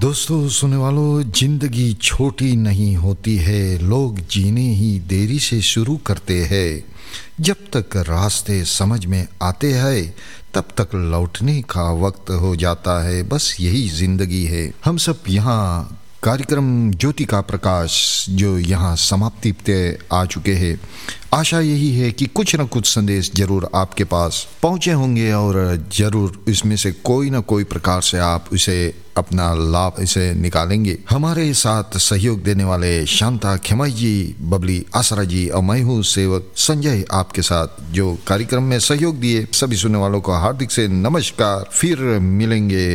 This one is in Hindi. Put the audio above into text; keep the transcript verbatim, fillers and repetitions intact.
दोस्तों सुनने वालों, जिंदगी छोटी नहीं होती है, लोग जीने ही देरी से शुरू करते हैं। जब तक रास्ते समझ में आते हैं तब तक लौटने का वक्त हो जाता है। बस यही जिंदगी है। हम सब यहाँ कार्यक्रम ज्योति का प्रकाश जो यहाँ समाप्ति पे आ चुके हैं। आशा यही है कि कुछ न कुछ संदेश जरूर आपके पास पहुँचे होंगे और जरूर इसमें से कोई ना कोई प्रकार से आप इसे अपना लाभ इसे निकालेंगे। हमारे साथ सहयोग देने वाले शांता खेमाई जी, बबली आसरा जी और मैं हूँ सेवक संजय आपके साथ जो कार्यक्रम में सहयोग दिए। सभी सुनने वालों को हार्दिक से नमस्कार। फिर मिलेंगे।